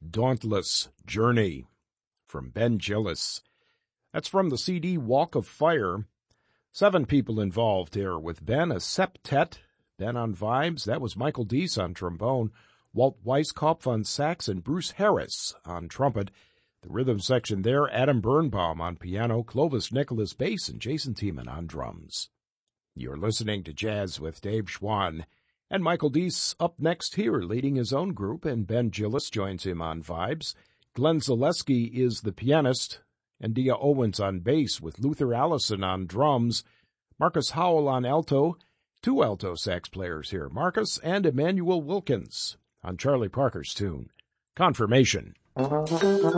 Dauntless Journey from Ben Gillis. That's from the CD Walk of Fire. 7 people involved here with Ben, a septet, Ben on vibes. That was Michael Deese on trombone, Walt Weiskopf on sax, and Bruce Harris on trumpet. The rhythm section there, Adam Birnbaum on piano, Clovis Nicholas bass, and Jason Tiemann on drums. You're listening to Jazz with Dave Schwann. And Michael Deese up next here, leading his own group, and Ben Gillis joins him on vibes. Glenn Zaleski is the pianist, and Dia Owens on bass with Luther Allison on drums. Marcus Howell on alto, 2 alto sax players here, Marcus and Emmanuel Wilkins on Charlie Parker's tune, Confirmation.